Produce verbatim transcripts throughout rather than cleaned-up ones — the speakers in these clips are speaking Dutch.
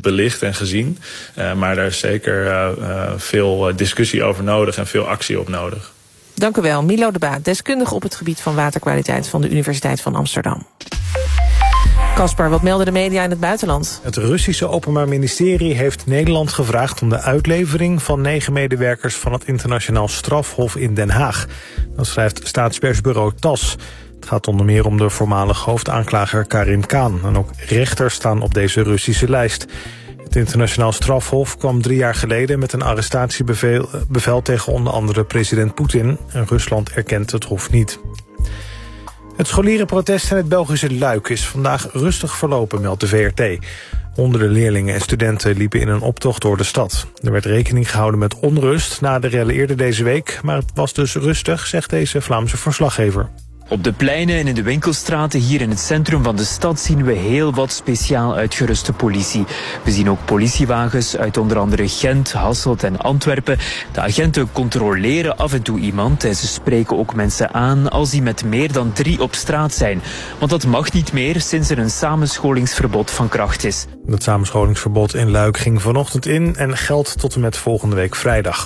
belicht en gezien. Uh, maar daar is zeker uh, uh, veel discussie over nodig en veel actie op nodig. Dank u wel, Milo de Baat, deskundige op het gebied van waterkwaliteit van de Universiteit van Amsterdam. Caspar, wat melden de media in het buitenland? Het Russische Openbaar Ministerie heeft Nederland gevraagd om de uitlevering van negen medewerkers van het internationaal strafhof in Den Haag. Dat schrijft staatspersbureau T A S. Het gaat onder meer om de voormalige hoofdaanklager Karim Khan. En ook rechters staan op deze Russische lijst. Het internationaal strafhof kwam drie jaar geleden met een arrestatiebevel bevel tegen onder andere president Poetin. En Rusland erkent het hof niet. Het scholierenprotest in het Belgische Luik is vandaag rustig verlopen, meldt de V R T. Honderden leerlingen en studenten liepen in een optocht door de stad. Er werd rekening gehouden met onrust na de rellen eerder deze week, maar het was dus rustig, zegt deze Vlaamse verslaggever. Op de pleinen en in de winkelstraten hier in het centrum van de stad zien we heel wat speciaal uitgeruste politie. We zien ook politiewagens uit onder andere Gent, Hasselt en Antwerpen. De agenten controleren af en toe iemand en ze spreken ook mensen aan als die met meer dan drie op straat zijn. Want dat mag niet meer sinds er een samenscholingsverbod van kracht is. Het samenscholingsverbod in Luik ging vanochtend in en geldt tot en met volgende week vrijdag.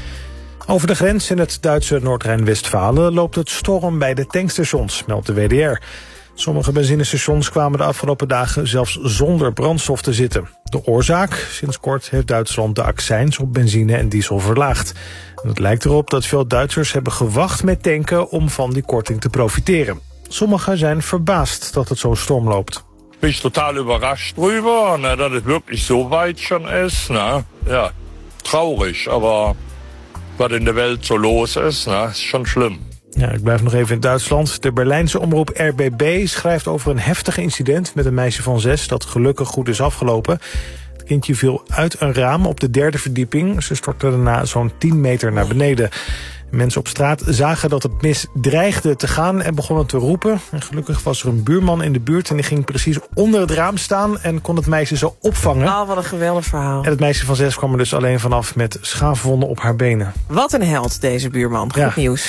Over de grens in het Duitse Noord-Rijn-Westfalen loopt het storm bij de tankstations, meldt de W D R. Sommige benzinestations kwamen de afgelopen dagen zelfs zonder brandstof te zitten. De oorzaak? Sinds kort heeft Duitsland de accijns op benzine en diesel verlaagd. En het lijkt erop dat veel Duitsers hebben gewacht met tanken om van die korting te profiteren. Sommigen zijn verbaasd dat het zo storm loopt. Ben ik totaal überrascht drüber, ne, dat het wirklich zo weit schon is. Ne? Ja, traurig, aber wat in de wereld zo los is, nou, is schon schlimm. Ja, ik blijf nog even in Duitsland. De Berlijnse omroep R B B schrijft over een heftig incident met een meisje van zes dat gelukkig goed is afgelopen. Het kindje viel uit een raam op de derde verdieping. Ze stortte daarna zo'n tien meter naar beneden. Mensen op straat zagen dat het mis dreigde te gaan en begonnen te roepen. En gelukkig was er een buurman in de buurt en die ging precies onder het raam staan en kon het meisje zo opvangen. Oh, wat een geweldig verhaal. En het meisje van zes kwam er dus alleen vanaf met schaafwonden op haar benen. Wat een held, deze buurman. Goed ja. nieuws.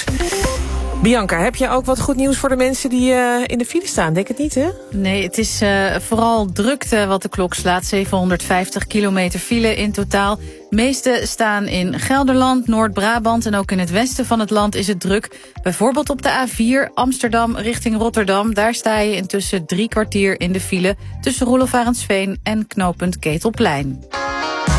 Bianca, heb je ook wat goed nieuws voor de mensen die uh, in de file staan? Denk het niet, hè? Nee, het is uh, vooral drukte wat de klok slaat. zevenhonderdvijftig kilometer file in totaal. De meeste staan in Gelderland, Noord-Brabant en ook in het westen van het land is het druk. Bijvoorbeeld op de A vier Amsterdam richting Rotterdam. Daar sta je intussen drie kwartier in de file tussen Roelof Arendsveen en knooppunt Ketelplein.